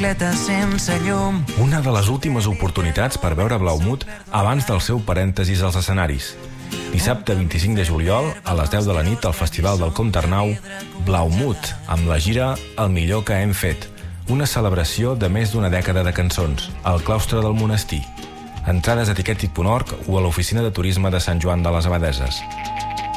bicicleta sense llum. Una de les últimes oportunitats per veure Blaumut abans del seu parèntesis als escenaris. Dissabte 25 de juliol, a les 10 de la nit, al Festival del Comte Arnau, Blaumut, amb la gira El millor que hem fet, una celebració de més d'una dècada de cançons, al claustre del monestir. Entrades a tiquetic.org o a l'oficina de turisme de Sant Joan de les Abadeses.